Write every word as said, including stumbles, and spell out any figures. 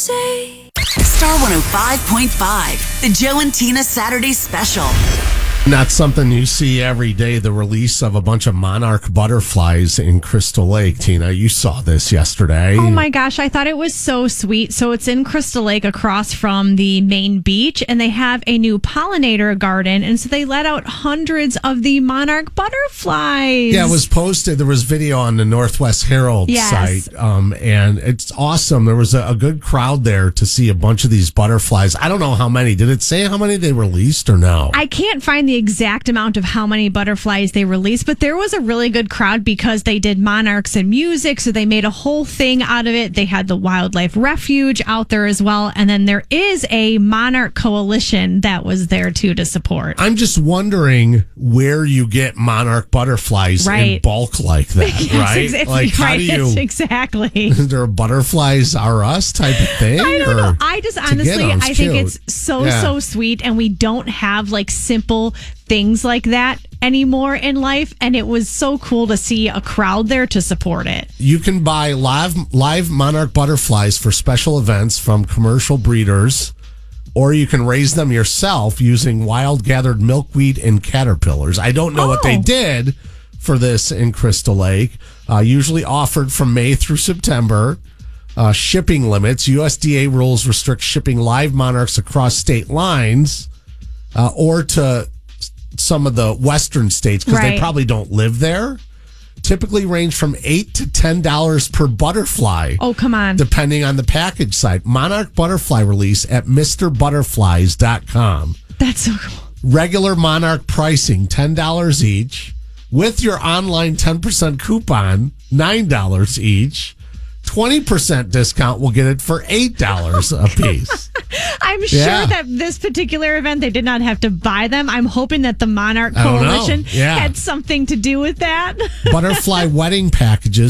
say. Star one oh five point five, the Joe and Tina Saturday Special. Not something you see every day, the release of a bunch of monarch butterflies in Crystal Lake. Tina, you saw this yesterday. Oh my gosh, I thought it was so sweet. So it's in Crystal Lake across from the main beach, and they have a new pollinator garden. And so they let out hundreds of the monarch butterflies. Yeah, it was posted. There was video on the Northwest Herald Yes. site. Um, and it's awesome. There was a, a good crowd there to see a bunch of these butterflies. I don't know how many. Did it say how many they released or no? I can't find the exact amount of how many butterflies they released, but there was a really good crowd because they did monarchs and music, so they made a whole thing out of it. They had the wildlife refuge out there as well, and then there is a monarch coalition that was there too to support. I'm just wondering where you get monarch butterflies Right. in bulk like that, Yes, right? exa- Like, how right, do you? yes, exactly. Is there a butterflies are us type of thing? I don't or know. I just to get honestly, them's I think cute. it's so, Yeah. so sweet. And we don't have like simple things like that anymore in life. And it was so cool to see a crowd there to support it. You can buy live live monarch butterflies for special events from commercial breeders, or you can raise them yourself using wild gathered milkweed and caterpillars. I don't know what they Oh. did for this in Crystal Lake. Uh, usually offered from May through September. Uh, shipping limits. U S D A rules restrict shipping live monarchs across state lines uh, or to some of the western states because they Right. probably don't live there. Typically range from eight to ten dollars per butterfly. Oh, come on. Depending on the package site. Monarch butterfly release at mister butterflies dot com. That's so cool. Regular monarch pricing, ten dollars each. With your online ten percent coupon, nine dollars each. twenty percent discount will get it for eight dollars a piece. I'm sure Yeah. that this particular event, they did not have to buy them. I'm hoping that the Monarch I don't know. Coalition Yeah. had something to do with that. Butterfly wedding packages